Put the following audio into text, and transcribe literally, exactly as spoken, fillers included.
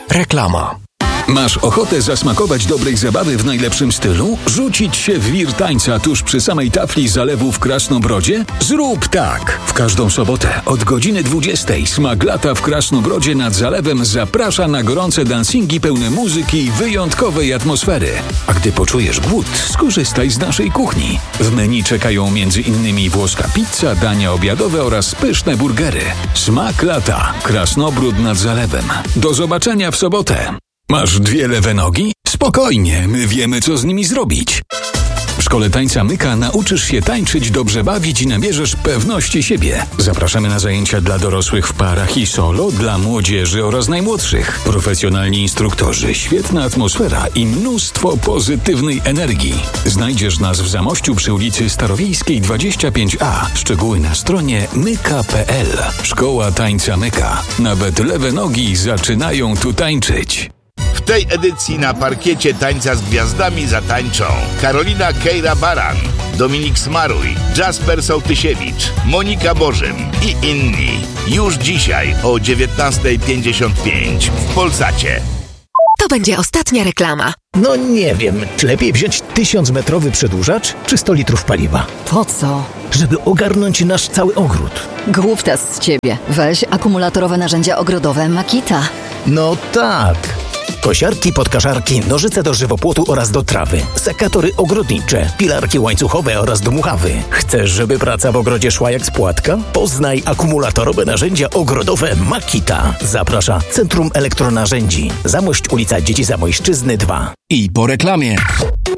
Reklama. Masz ochotę zasmakować dobrej zabawy w najlepszym stylu? Rzucić się w wir tańca tuż przy samej tafli zalewu w Krasnobrodzie? Zrób tak! W każdą sobotę od godziny dwudziestej Smak Lata w Krasnobrodzie nad zalewem zaprasza na gorące dancingi pełne muzyki i wyjątkowej atmosfery. A gdy poczujesz głód, skorzystaj z naszej kuchni. W menu czekają między innymi włoska pizza, dania obiadowe oraz pyszne burgery. Smak Lata. Krasnobród nad zalewem. Do zobaczenia w sobotę. Masz dwie lewe nogi? Spokojnie, my wiemy, co z nimi zrobić. W Szkole Tańca Myka nauczysz się tańczyć, dobrze bawić i nabierzesz pewności siebie. Zapraszamy na zajęcia dla dorosłych w parach i solo, dla młodzieży oraz najmłodszych. Profesjonalni instruktorzy, świetna atmosfera i mnóstwo pozytywnej energii. Znajdziesz nas w Zamościu przy ulicy Starowiejskiej dwadzieścia pięć A. Szczegóły na stronie myka kropka p l. Szkoła Tańca Myka. Nawet lewe nogi zaczynają tu tańczyć. W tej edycji na parkiecie Tańca z Gwiazdami zatańczą Karolina Kejra-Baran, Dominik Smaruj, Jasper Sołtysiewicz, Monika Bożym i inni. Już dzisiaj o dziewiętnasta pięćdziesiąt pięć w Polsacie. To będzie ostatnia reklama. No nie wiem, czy lepiej wziąć tysiącmetrowy przedłużacz, czy sto litrów paliwa? Po co? Żeby ogarnąć nasz cały ogród. Głuptas z ciebie. Weź akumulatorowe narzędzia ogrodowe Makita. No tak. Kosiarki, podkaszarki, nożyce do żywopłotu oraz do trawy, sekatory ogrodnicze, pilarki łańcuchowe oraz dmuchawy. Chcesz, żeby praca w ogrodzie szła jak z płatka? Poznaj akumulatorowe narzędzia ogrodowe Makita. Zaprasza Centrum Elektronarzędzi. Zamość, ulica Dzieci Zamojszczyzny dwa. I po reklamie.